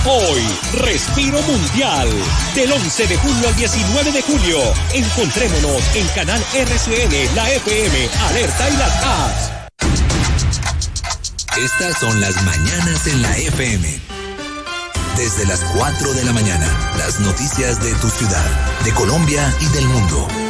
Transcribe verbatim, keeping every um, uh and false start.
Hoy, Respiro Mundial. Del once de julio al diecinueve de julio. Encontrémonos en Canal R C N, la F M, Alerta y las apps. Estas son las mañanas en la F M. Desde las cuatro de la mañana, las noticias de tu ciudad, de Colombia y del mundo.